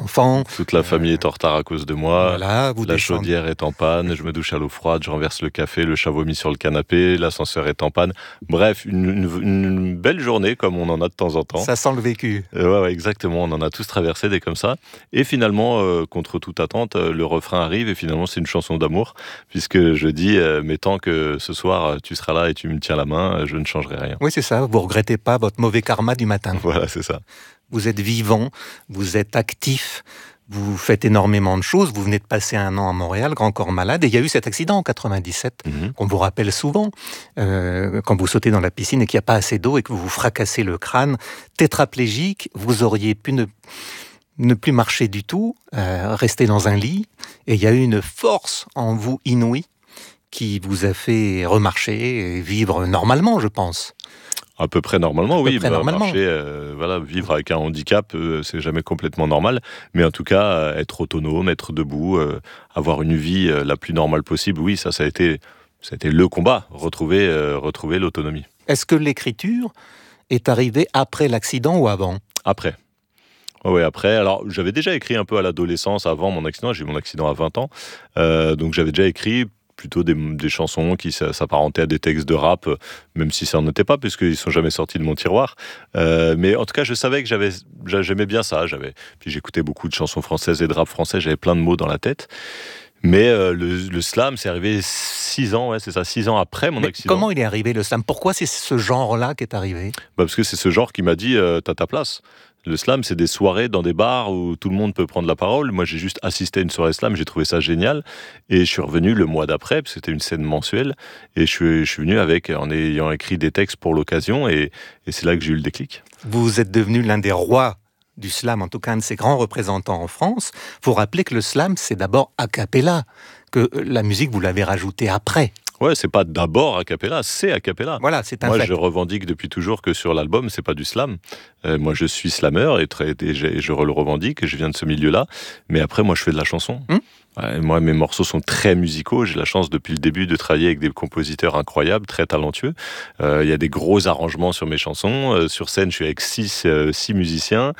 enfants. Toute la famille est en retard à cause de moi. Voilà, La chaudière est en panne, je me douche à l'eau froide, je renverse le café, le chat vomit sur le canapé, l'ascenseur est en panne. Bref, une belle journée comme on en a de temps en temps. Ça sent le vécu. Ouais, exactement, on en a tous traversé des comme ça. Et finalement, contre toute attente, le refrain arrive et finalement c'est une chanson d'amour, puisque je dis, mais tant que ce soir tu seras là et tu me tiens la main, je ne changerai rien. Oui, c'est ça, vous regrettez pas votre mauvais karma du matin. Voilà, c'est ça. Vous êtes vivant, vous êtes actif, vous faites énormément de choses, vous venez de passer 1 an à Montréal, grand corps malade, et il y a eu cet accident en 97, qu'on vous rappelle souvent, quand vous sautez dans la piscine et qu'il n'y a pas assez d'eau et que vous vous fracassez le crâne, tétraplégique, vous auriez pu ne plus marcher du tout, rester dans un lit, et il y a eu une force en vous inouïe qui vous a fait remarcher et vivre normalement, je pense. À peu près normalement, oui. Normalement. Marcher, vivre avec un handicap, c'est jamais complètement normal. Mais en tout cas, être autonome, être debout, avoir une vie la plus normale possible, oui, ça a été le combat, retrouver l'autonomie. Est-ce que l'écriture est arrivée après l'accident ou avant ? Après. Oui, après. Alors, j'avais déjà écrit un peu à l'adolescence, avant mon accident. J'ai eu mon accident à 20 ans. Donc, j'avais déjà écrit plutôt des chansons qui s'apparentaient à des textes de rap, même si ça n'en était pas, puisqu'ils ne sont jamais sortis de mon tiroir. Mais en tout cas, je savais que j'aimais bien ça. Puis j'écoutais beaucoup de chansons françaises et de rap français, j'avais plein de mots dans la tête. Mais le slam, c'est arrivé 6 ans, c'est ça, 6 ans après mon accident. Comment il est arrivé le slam ? Pourquoi c'est ce genre-là qui est arrivé ? Parce que c'est ce genre qui m'a dit t'as ta place. Le slam, c'est des soirées dans des bars où tout le monde peut prendre la parole. Moi, j'ai juste assisté à une soirée slam, j'ai trouvé ça génial. Et je suis revenu le mois d'après, parce que c'était une scène mensuelle. Et je suis venu en ayant écrit des textes pour l'occasion. Et c'est là que j'ai eu le déclic. Vous êtes devenu l'un des rois du slam, en tout cas un de ses grands représentants en France. Il faut rappeler que le slam, c'est d'abord a cappella, que la musique, vous l'avez rajoutée après. Ouais, c'est pas d'abord a cappella, c'est a cappella. Voilà, c'est un fait. Moi, je revendique depuis toujours que sur l'album, c'est pas du slam. Moi, je suis slameur et je le revendique, je viens de ce milieu-là. Mais après, moi, je fais de la chanson. Moi, mes morceaux sont très musicaux. J'ai la chance depuis le début de travailler avec des compositeurs incroyables, très talentueux. Il y a des gros arrangements sur mes chansons. Sur scène, je suis avec 6 musiciens.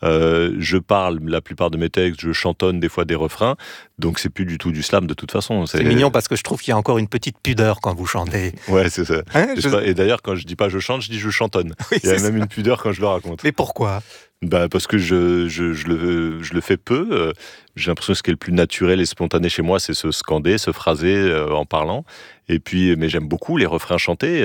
Je parle la plupart de mes textes, je chantonne des fois des refrains. Donc, c'est plus du tout du slam de toute façon. C'est mignon parce que je trouve qu'il y a encore une petite pudeur quand vous chantez. Ouais, c'est ça. Et d'ailleurs, quand je dis pas je chante, je dis je chantonne. Oui, il y a même une pudeur quand je le raconte. Mais pourquoi ? Parce que je le fais peu. J'ai l'impression que ce qui est le plus naturel et spontané chez moi, c'est se scander, se phraser en parlant. Et puis, mais j'aime beaucoup les refrains chantés.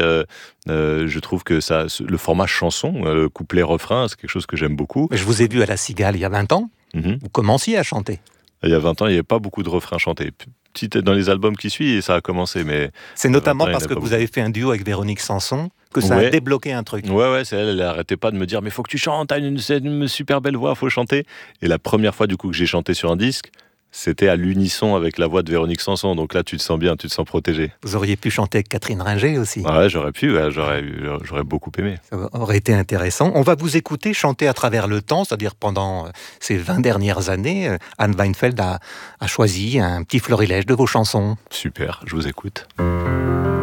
Je trouve que le format chanson, couplet-refrain, c'est quelque chose que j'aime beaucoup. Je vous ai vu à La Cigale il y a 20 ans. Vous commenciez à chanter. Il y a 20 ans, il n'y avait pas beaucoup de refrains chantés. Dans les albums qui suivent, ça a commencé. Mais c'est notamment parce que vous avez fait un duo avec Véronique Sanson que ça a débloqué un truc. Ouais, c'est elle n'arrêtait pas de me dire « Mais faut que tu chantes, t'as une super belle voix, faut chanter ». Et la première fois du coup que j'ai chanté sur un disque, c'était à l'unisson avec la voix de Véronique Sanson. Donc là, tu te sens bien, tu te sens protégé. Vous auriez pu chanter avec Catherine Ringer aussi. Ouais, j'aurais pu, j'aurais beaucoup aimé. Ça aurait été intéressant. On va vous écouter chanter à travers le temps, c'est-à-dire pendant ces 20 dernières années. Anne Weinfeld a choisi un petit florilège de vos chansons. Super, je vous écoute.